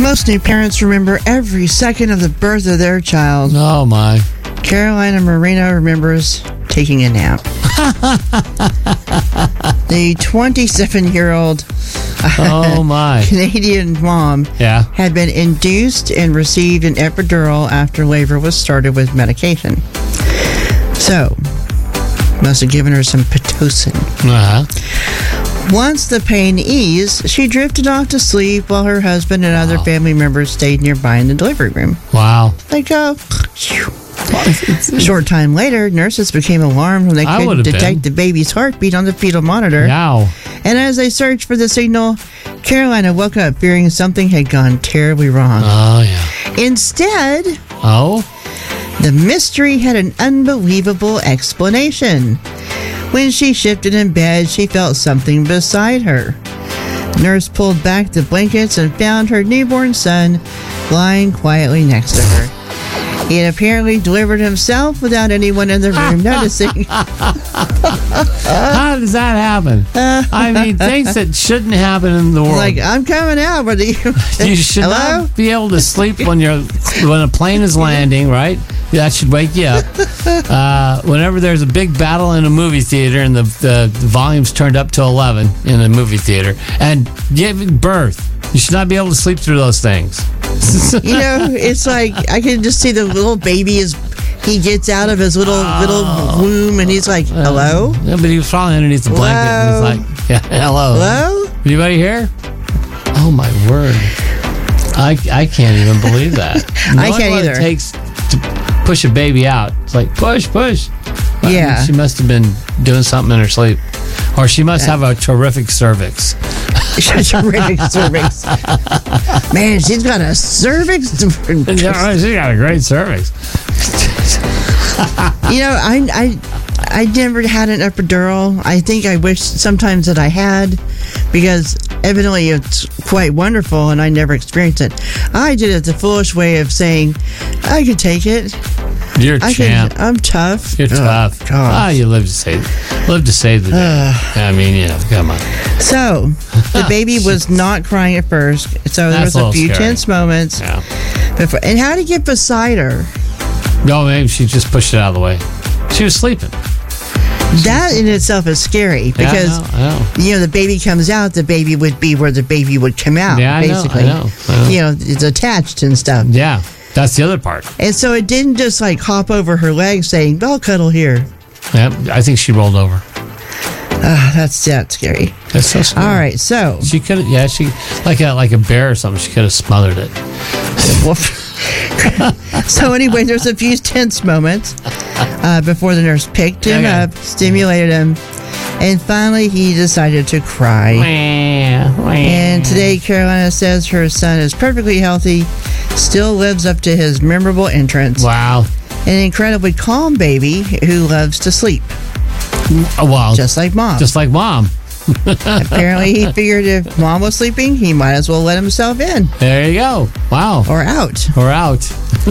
Most new parents remember every second of the birth of their child. Oh, my. Carolina Marino remembers taking a nap. The 27-year-old Oh, my. Canadian mom had been induced and received an epidural after labor was started with medication. So, must have given her some Pitocin. Once the pain eased, she drifted off to sleep while her husband and other family members stayed nearby in the delivery room. Wow. They go. A short time later, nurses became alarmed when they couldn't detect the baby's heartbeat on the fetal monitor. Wow. And as they searched for the signal, Carolina woke up fearing something had gone terribly wrong. Oh, yeah. Instead, the mystery had an unbelievable explanation. When she shifted in bed, she felt something beside her. Nurse pulled back the blankets and found her newborn son lying quietly next to her. He had apparently delivered himself without anyone in the room noticing. How does that happen? I mean, things that shouldn't happen in the world. Like, I'm coming out, but you should not be able to sleep when a plane is landing, right? That should wake you up. Whenever there's a big battle in a movie theater and the volume's turned up to 11 in a movie theater, and giving birth, you should not be able to sleep through those things. It's like I can just see the little baby he gets out of his little womb and he's like, hello? Yeah, but he was probably underneath the blanket and he's like, yeah, hello. Hello? Anybody here? Oh, my word. I can't even believe that. I can't either. What it takes to push a baby out. It's like, push. Yeah. She must have been doing something in her sleep. Or she must have a terrific cervix. Terrific cervix. Man, she's got a cervix. She's got a great cervix. I never had an epidural. I think I wish sometimes that I had, because evidently it's quite wonderful and I never experienced it. I did it the foolish way of saying, I could take it. You're a champ. I'm tough. You're tough. You live to save the day. I mean, come on. So, the baby was not crying at first. So there was a few tense moments. Yeah. Before, and how to get beside her? No, maybe she just pushed it out of the way. She was sleeping. That in itself is scary because I know. The baby comes out, the baby would be where the baby would come out. Yeah, basically. I know. It's attached and stuff. Yeah, that's the other part. And so it didn't just like hop over her leg saying, "I'll cuddle here." Yeah, I think she rolled over. That's scary. That's so scary. All right, so she could, she like a bear or something. She could have smothered it. So anyway, there's a few tense moments before the nurse picked him up, stimulated him, and finally he decided to cry. And today, Carolina says her son is perfectly healthy, still lives up to his memorable entrance. Wow. An incredibly calm baby who loves to sleep. Wow. Just like mom. Apparently, he figured if mom was sleeping, he might as well let himself in. There you go. Wow. Or out. I'm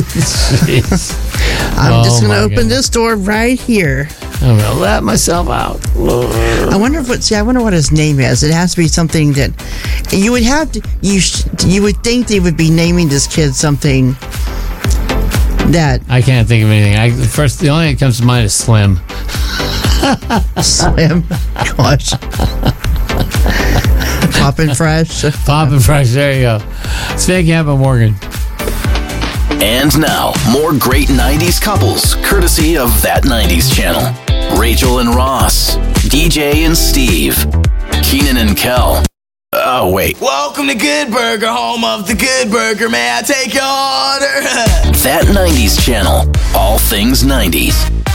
just going to open this door right here. I'm going to let myself out. I wonder what his name is. It has to be something that you would have to. You would think they would be naming this kid something that I can't think of anything. The only thing that comes to mind is Slim. Slim. Gosh. Poppin' Fresh. Poppin' Fresh. There you go. Speaking up, Morgan. And now, more great 90s couples, courtesy of That 90s Channel. Rachel and Ross. DJ and Steve. Keenan and Kel. Oh, wait. Welcome to Good Burger, home of the Good Burger. May I take your order? That 90s Channel. All things 90s.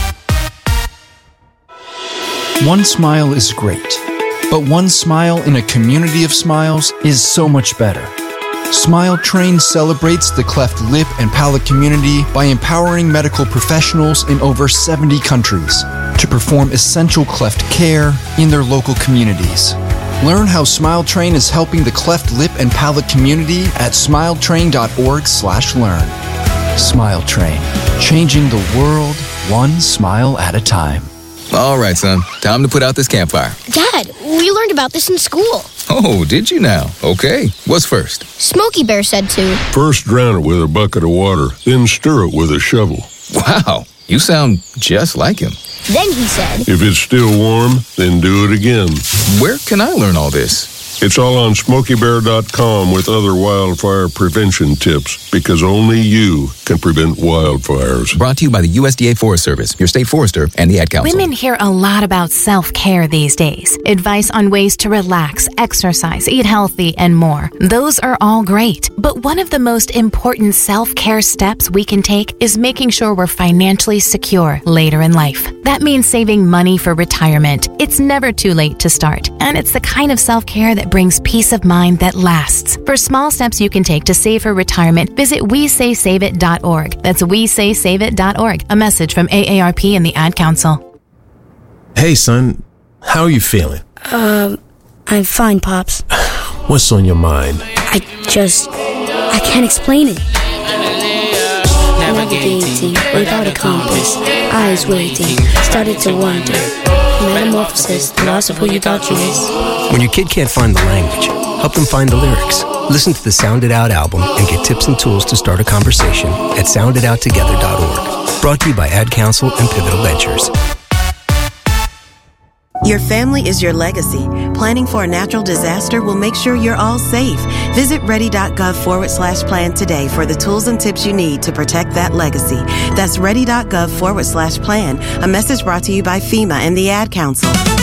One smile is great, but one smile in a community of smiles is so much better. Smile Train celebrates the cleft lip and palate community by empowering medical professionals in over 70 countries to perform essential cleft care in their local communities. Learn how Smile Train is helping the cleft lip and palate community at smiletrain.org/learn. Smile Train, changing the world one smile at a time. All right, son. Time to put out this campfire. Dad, we learned about this in school. Oh, did you now? Okay. What's first? Smokey Bear said to. First drown it with a bucket of water, then stir it with a shovel. Wow, you sound just like him. Then he said. If it's still warm, then do it again. Where can I learn all this? It's all on SmokeyBear.com with other wildfire prevention tips, because only you can prevent wildfires. Brought to you by the USDA Forest Service, your state forester, and the Ad Council. Women hear a lot about self-care these days. Advice on ways to relax, exercise, eat healthy, and more. Those are all great. But one of the most important self-care steps we can take is making sure we're financially secure later in life. That means saving money for retirement. It's never too late to start. And it's the kind of self-care that brings peace of mind that lasts. For small steps you can take to save for retirement, visit WeSaySaveIt.org. That's WeSaySaveIt.org. A message from AARP and the Ad Council. Hey, son. How are you feeling? I'm fine, Pops. What's on your mind? I can't explain it. Navigating without a compass, eyes waiting, started to wonder. Metamorphosis, the loss of who you thought you was. When your kid can't find the language, help them find the lyrics. Listen to the Sound It Out album and get tips and tools to start a conversation at sounditouttogether.org. Brought to you by Ad Council and Pivotal Ventures. Your family is your legacy. Planning for a natural disaster will make sure you're all safe. Visit ready.gov/plan today for the tools and tips you need to protect that legacy. That's ready.gov/plan. A message brought to you by FEMA and the Ad Council.